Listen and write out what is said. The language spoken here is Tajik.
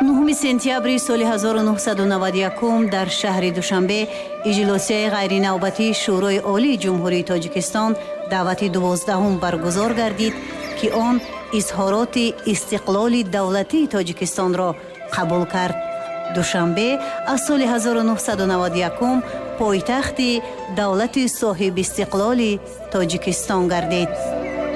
9 сентябри соли 1991 дар шаҳри Душанбе иҷлосияи ғайринавбатии Шӯрои Олии Ҷумҳурии Тоҷикистон даъвати 12-ум баргузор гардид, ки он изҳороти истиқлоли давлатии Тоҷикистонро қабул кард. Душанбе аз соли 1991 пойтахти давлати соҳибистиқлоли Тоҷикистон гардид.